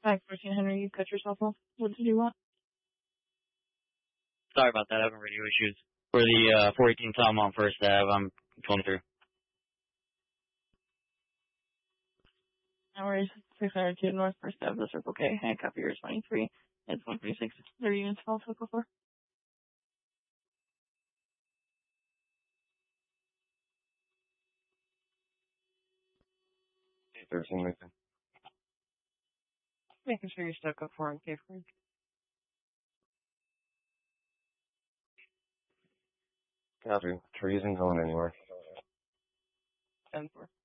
514 Henry, you cut yourself off. What did you want? Sorry about that, having radio issues. For the 418 Tom on First Ave, I'm 23. No worries. 602 North First Ave, the Circle K. Hancock, you're 23. It's 126. 30 units call, Circle 4. Making sure you're stuck up for him, K4. Copy. Tree isn't going anywhere. 10-4.